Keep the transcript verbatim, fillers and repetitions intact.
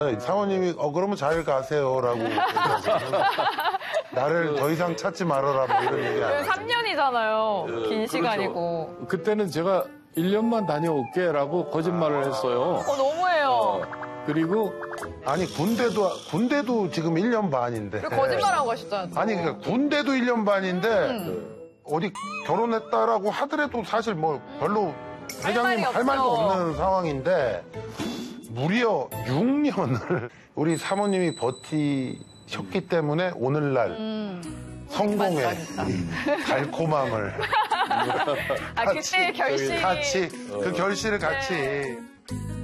사모님이 어 그러면 잘 가세요라고 나를 더 이상 찾지 말아라 뭐 이런 얘기 안 하죠. 삼 년이잖아요. 긴 그렇죠. 시간이고. 그때는 제가 일 년만 다녀올게라고 거짓말을 했어요. 어, 너무해요. 그리고 아니 군대도 군대도 지금 일 년 반인데. 거짓말하고 하셨잖아요. 또. 아니 그러니까 군대도 일 년 반인데 음. 어디 결혼했다라고 하더라도 사실 뭐 별로 할 회장님 말이 할 말도 없죠. 없는 상황인데 무려 육 년을 우리 사모님이 버티셨기 때문에 오늘날 음. 성공의 맞다, 맞다. 달콤함을 아, 그때 결심. 같이 그 결실을 네. 같이